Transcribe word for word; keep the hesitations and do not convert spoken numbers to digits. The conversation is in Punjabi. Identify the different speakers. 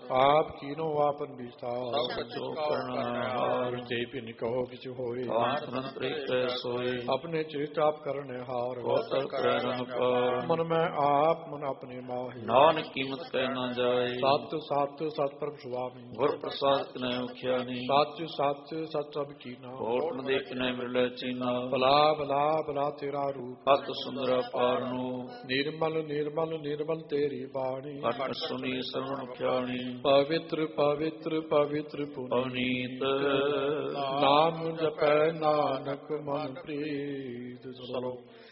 Speaker 1: ਆਪ ਕੀਨੋ ਆਪਨ ਵਿਸਤਾਰ
Speaker 2: ਸਭ ਜੋ ਕਰਨਾ ਹਾਰ
Speaker 1: ਜੇ ਪਿਨ ਕਹੋ ਕਿਛ ਹੋਏ
Speaker 2: ਅੰਤਰੰਤਰੀ ਕੈ ਸੋਏ
Speaker 1: ਆਪਣੇ ਚਿਤ ਆਪ ਕਰਨੇ ਹਾਰ
Speaker 2: ਕੋਤਰ ਕਰੈ ਰੰਗ ਪਾਰ
Speaker 1: ਮਨ ਮੈਂ ਆਪ ਮਨ ਆਪਣੇ ਮਾਹੀ
Speaker 2: ਨਾਨਕ ਕੀਮਤ ਕਹਿ ਨਾ ਜਾਏ
Speaker 1: ਸਤ ਸਤ ਸਤ ਪ੍ਰਭ ਸੁਆਮੀ
Speaker 2: ਗੁਰ ਪ੍ਰਸਾਦ ਕਨੈ ਮੁਖਿਆ ਨਹੀਂ
Speaker 1: ਸੱਚ ਸੱਚ ਸਤ ਸਭ ਕੀਨਾ
Speaker 2: ਕੋਟ ਨ ਦੇਖਨੈ ਮਿਲੈ ਚੀਨਾ
Speaker 1: ਭਲਾ ਭਲਾ ਭਲਾ ਤੇਰਾ ਰੂਪ
Speaker 2: ਅਤ ਸੁੰਦਰ ਅਪਾਰ ਨੂੰ
Speaker 1: ਨਿਰਮਲ ਨਿਰਮਲ ਨਿਰਮਲ ਤੇਰੀ ਬਾਣੀ
Speaker 2: ਅਟ ਸੁਣੀ ਸਰਵਣ ਖਿਆਣੀ
Speaker 1: ਪਵਿੱਤਰ ਪਵਿੱਤਰ ਪਵਿੱਤਰ
Speaker 2: ਪਵਨੀਤ
Speaker 1: ਨਾਮ ਜਪੈ ਨਾਨਕ ਮਨ ਪ੍ਰੀਤ। ਚਲੋ